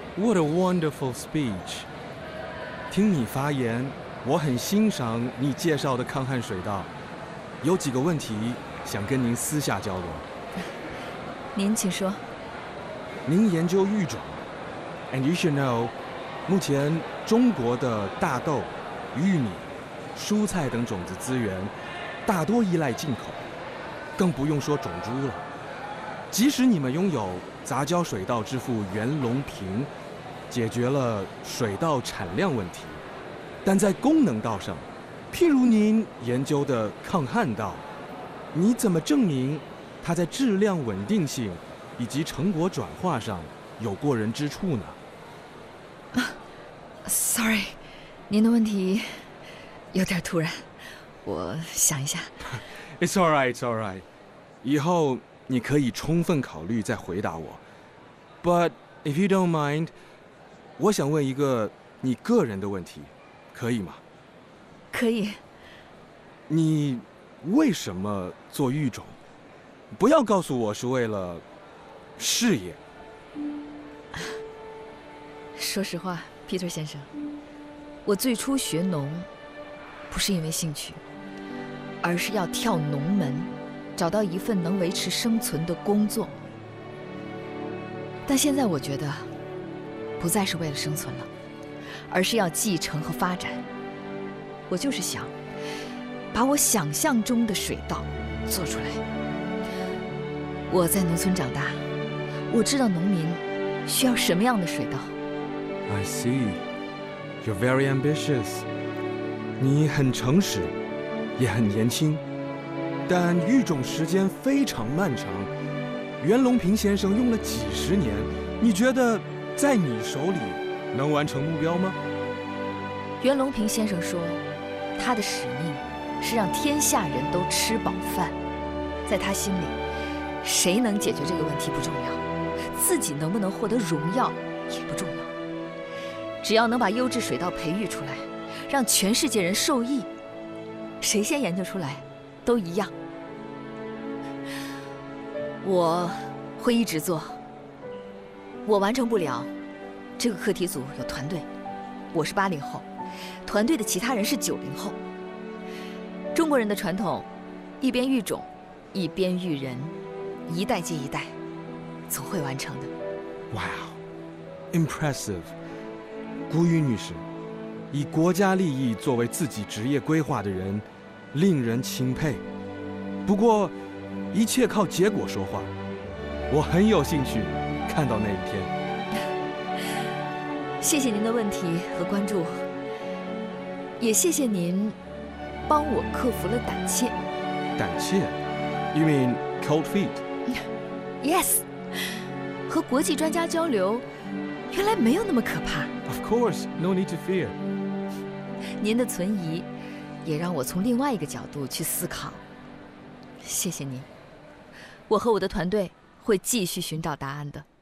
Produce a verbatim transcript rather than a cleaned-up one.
What a wonderful speech！ 听你发言，我很欣赏你介绍的抗旱水稻。有几个问题想跟您私下交流。 您请说。 您研究育种 ，and you should know， 目前中国的大豆、玉米、蔬菜等种子资源大多依赖进口，更不用说种猪了。即使你们拥有杂交水稻之父袁隆平，解决了水稻产量问题，但在功能稻上，譬如您研究的抗旱稻，你怎么证明它在质量稳定性以及成果转化上有过人之处呢？ 啊 ，Sorry， 您的问题有点突然，我想一下。 It's all right, it's all right。以后你可以充分考虑再回答我。But if you don't mind， 我想问一个你个人的问题，可以吗？ 可以。 你为什么做育种？不要告诉我是为了事业。 说实话 ，Peter 先生，我最初学农，不是因为兴趣，而是要跳农门，找到一份能维持生存的工作。但现在我觉得，不再是为了生存了，而是要继承和发展。我就是想把我想象中的水稻做出来。我在农村长大，我知道农民需要什么样的水稻。 I see. You're very ambitious. 你很诚实，也很年轻，但育种时间非常漫长。袁隆平先生用了几十年，你觉得在你手里能完成目标吗？ 袁隆平先生说，他的使命是让天下人都吃饱饭。在他心里，谁能解决这个问题不重要，自己能不能获得荣耀也不重要。只要能把优质水稻培育出来，让全世界人受益，谁先研究出来都一样。我会一直做。我完成不了，这个课题组有团队，我是八零后，团队的其他人是九零后。中国人的传统，一边育种，一边育人，一代接一代，总会完成的。 Wow, impressive. 古雨女士，以国家利益作为自己职业规划的人，令人钦佩。不过，一切靠结果说话。我很有兴趣看到那一天。 谢谢您的问题和关注，也谢谢您帮我克服了胆怯。 胆怯 ？You mean cold feet? Yes. 和国际专家交流，原来没有那么可怕。 Of course, no need to fear. 您的存疑，也让我从另外一个角度去思考。谢谢您，我和我的团队会继续寻找答案的。